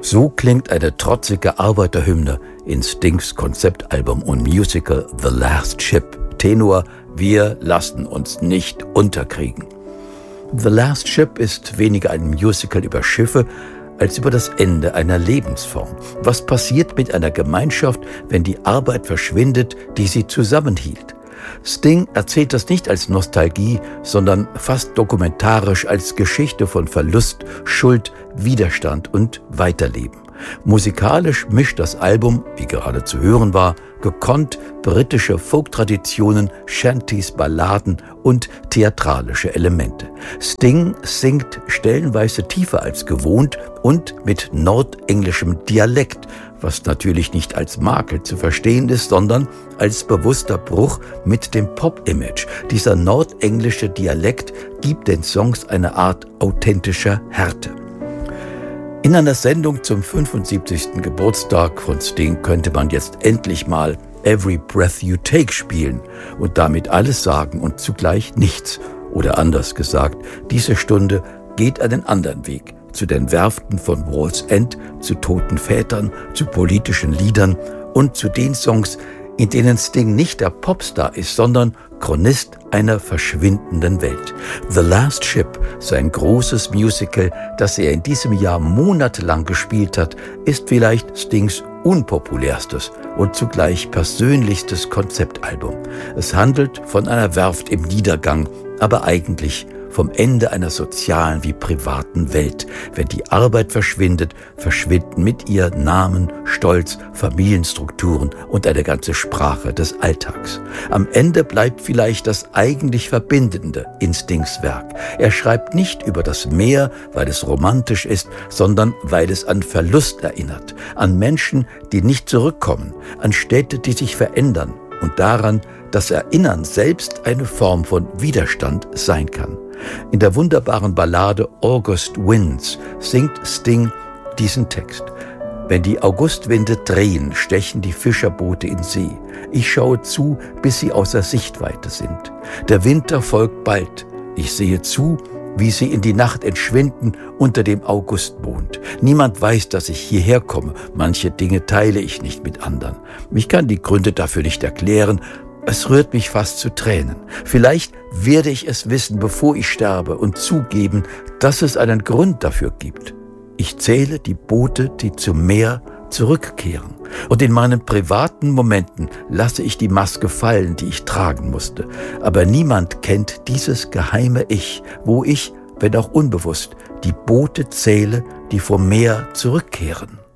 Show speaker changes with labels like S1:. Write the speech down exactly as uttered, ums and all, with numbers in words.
S1: So klingt eine trotzige Arbeiterhymne in Stings Konzeptalbum und Musical The Last Ship. Tenor: Wir lassen uns nicht unterkriegen. The Last Ship ist weniger ein Musical über Schiffe als über das Ende einer Lebensform. Was passiert mit einer Gemeinschaft, wenn die Arbeit verschwindet, die sie zusammenhielt? Sting erzählt das nicht als Nostalgie, sondern fast dokumentarisch als Geschichte von Verlust, Schuld, Widerstand und Weiterleben. Musikalisch mischt das Album, wie gerade zu hören war, gekonnt britische Folk-Traditionen, Shanties, Balladen und theatralische Elemente. Sting singt stellenweise tiefer als gewohnt und mit nordenglischem Dialekt, was natürlich nicht als Makel zu verstehen ist, sondern als bewusster Bruch mit dem Pop-Image. Dieser nordenglische Dialekt gibt den Songs eine Art authentischer Härte. In einer Sendung zum fünfundsiebzigsten Geburtstag von Sting könnte man jetzt endlich mal Every Breath You Take spielen und damit alles sagen und zugleich nichts. Oder anders gesagt, diese Stunde geht einen anderen Weg. Zu den Werften von Wall's End, zu toten Vätern, zu politischen Liedern und zu den Songs, in denen Sting nicht der Popstar ist, sondern Chronist einer verschwindenden Welt. The Last Ship, sein großes Musical, das er in diesem Jahr monatelang gespielt hat, ist vielleicht Stings unpopulärstes und zugleich persönlichstes Konzeptalbum. Es handelt von einer Werft im Niedergang, aber eigentlich vom Ende einer sozialen wie privaten Welt. Wenn die Arbeit verschwindet, verschwinden mit ihr Namen, Stolz, Familienstrukturen und eine ganze Sprache des Alltags. Am Ende bleibt vielleicht das eigentlich Verbindende in Stings Werk. Er schreibt nicht über das Meer, weil es romantisch ist, sondern weil es an Verlust erinnert, an Menschen, die nicht zurückkommen, an Städte, die sich verändern und daran, dass Erinnern selbst eine Form von Widerstand sein kann. In der wunderbaren Ballade August Winds singt Sting diesen Text. Wenn die Augustwinde drehen, stechen die Fischerboote in See. Ich schaue zu, bis sie außer Sichtweite sind. Der Winter folgt bald. Ich sehe zu, wie sie in die Nacht entschwinden unter dem Augustmond. Niemand weiß, dass ich hierher komme. Manche Dinge teile ich nicht mit anderen. Ich kann die Gründe dafür nicht erklären. Es rührt mich fast zu Tränen. Vielleicht werde ich es wissen, bevor ich sterbe und zugeben, dass es einen Grund dafür gibt. Ich zähle die Boote, die zum Meer zurückkehren. Und in meinen privaten Momenten lasse ich die Maske fallen, die ich tragen musste. Aber niemand kennt dieses geheime Ich, wo ich, wenn auch unbewusst, die Boote zähle, die vom Meer zurückkehren.